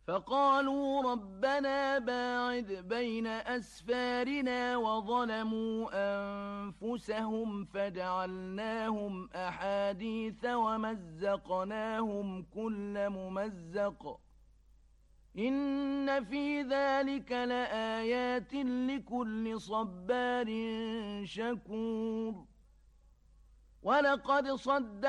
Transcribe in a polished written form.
فقالوا ربنا باعد بين أسفارنا وظلموا أنفسهم فجعلناهم أحاديث ومزقناهم كل ممزق إن في ذلك لآيات لكل صبار شكور ولقد صدق